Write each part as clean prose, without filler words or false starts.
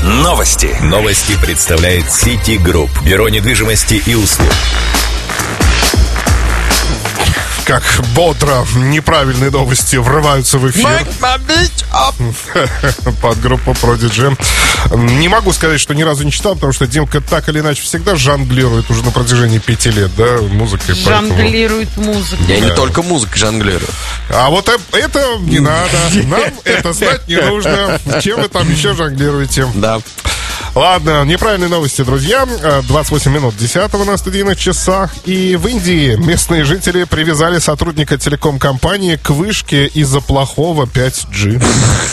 Новости. Новости представляет City Group. Бюро недвижимости и услуг. Как бодро неправильные новости врываются в эфир. Подгруппа Prodigy. Не могу сказать, что ни разу не читал, потому что Димка так или иначе всегда жонглирует уже на протяжении 5 лет, да, музыкой. Жонглирует музыкой. Я не только музыкой жонглирую. А вот это не надо. Нам это знать не нужно. Чем вы там еще жонглируете? Да. Ладно, неправильные новости, друзья. 28 минут 10-го на студийных часах. И в Индии местные жители привязали сотрудника телеком-компании к вышке из-за плохого 5G.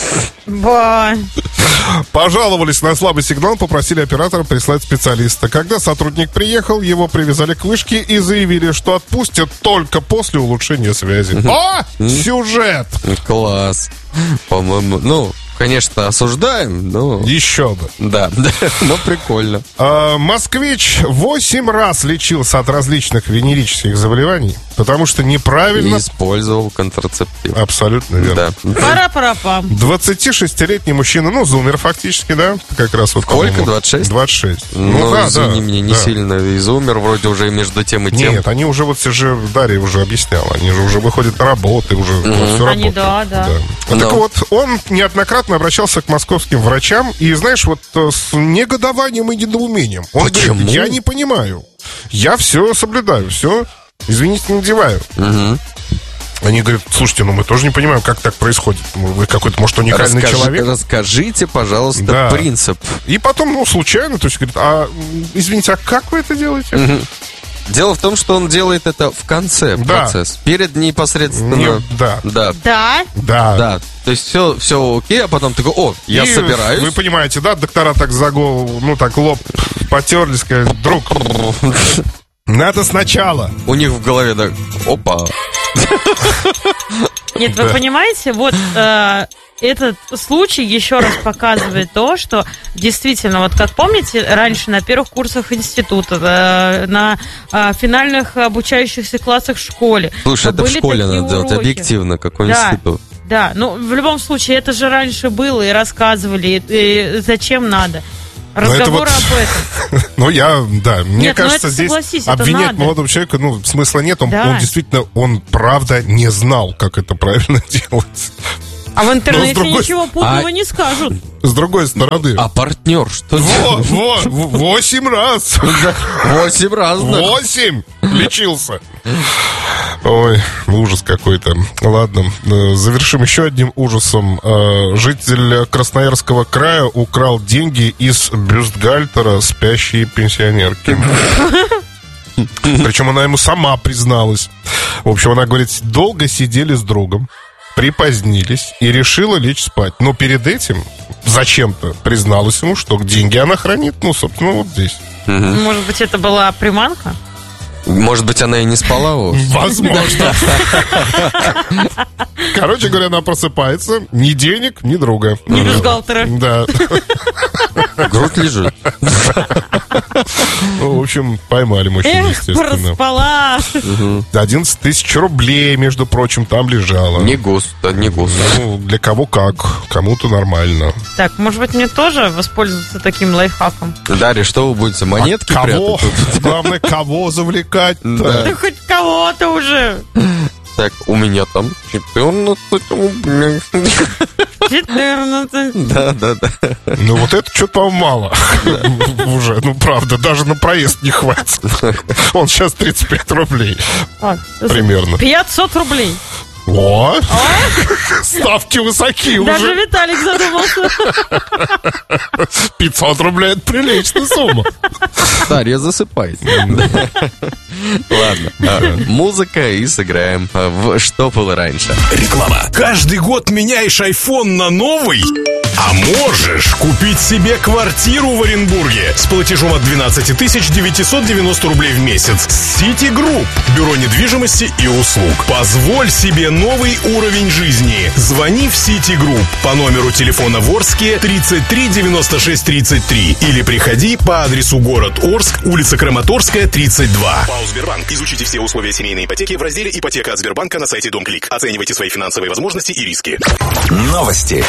Пожаловались на слабый сигнал, попросили оператора прислать специалиста. Когда сотрудник приехал, его привязали к вышке и заявили, что отпустят только после улучшения связи. О! Сюжет! Класс. По-моему, конечно, осуждаем, но... Еще бы. Да, но прикольно. Москвич 8 раз лечился от различных венерических заболеваний, потому что неправильно... использовал контрацептив. Абсолютно верно. Да. Пара-пара-пам. 26-летний мужчина, зумер фактически, да? Как раз вот. Сколько? 26? 26. Извини меня, не сильно изумер, вроде уже между тем и тем. Нет, они уже, вот же Дарья уже объясняла, они же уже выходят на работу, уже все Они, работают. да. Так вот, он неоднократно обращался к московским врачам, и, знаешь, вот с негодованием и недоумением. Он Почему? говорит, я не понимаю. Я все соблюдаю, все, извините, надеваю. Они говорят, слушайте, мы тоже не понимаем, как так происходит. Вы какой-то, может, уникальный человек. Расскажите, пожалуйста, принцип. И потом, случайно, то есть, говорит, извините, а как вы это делаете? Дело в том, что он делает это в конце процесса. Перед непосредственно... Да. То есть все окей, а потом такой, я собираюсь. Вы понимаете, да, доктора так за голову, так лоб потерли, сказали, друг, надо сначала. У них в голове так, опа. Нет, вы понимаете, вот этот случай еще раз показывает то, что действительно, вот как помните, раньше на первых курсах института, на финальных обучающихся классах в школе. Слушай, это в школе надо делать, объективно, какой институт. Да, в любом случае, это же раньше было, и рассказывали, и зачем надо. Разговоры об этом. Мне кажется, здесь обвинять молодого человека, смысла нет. Он действительно, он правда не знал, как это правильно делать. А в интернете ничего путного не скажут. С другой стороны. А партнер что делает? 8 раз. 8 раз, да. 8 лечился. Ой, ужас какой-то. Ладно, завершим еще одним ужасом. Житель Красноярского края украл деньги из бюстгальтера спящей пенсионерки. Причем она ему сама призналась. В общем, она говорит, долго сидели с другом, припозднились и решила лечь спать. Но перед этим зачем-то призналась ему, что деньги она хранит, собственно, вот здесь. Может быть, это была приманка? Может быть, она и не спала вовсе? Возможно. Короче говоря, она просыпается, ни денег, ни друга. Ни бюстгальтера. Да. Грудь лежит. В общем, поймали мужчину, естественно. Проспала. 11 тысяч рублей, между прочим, там лежало. Не густо. Для кого как, кому-то нормально. Так, может быть, мне тоже воспользоваться таким лайфхаком? Дарья, что вы будете, монетки прятать? Главное, кого завлекать-то? Да хоть кого-то уже. Так, у меня там 14 рублей. 14. Да. Вот это что-то, по-моему, мало. Уже, правда, даже на проезд не хватит. Он сейчас 35 рублей. Примерно. 500 рублей. О! Ставки высоки уже. Даже Виталик задумался. 500 рублей — это приличная сумма. Дарья засыпает. Ладно, музыка и сыграем в «Что было раньше». Реклама. Каждый год меняешь iPhone на новый? А можешь купить себе квартиру в Оренбурге с платежом от 12 990 рублей в месяц. City Group. Бюро недвижимости и услуг. Позволь себе новый уровень жизни. Звони в City Group по номеру телефона в Орске 33 96 33 или приходи по адресу город Орск, улица Краматорская, 32. ПАО «Сбербанк». Изучите все условия семейной ипотеки в разделе «Ипотека от Сбербанка» на сайте Дом Клик. Оценивайте свои финансовые возможности и риски. Новости.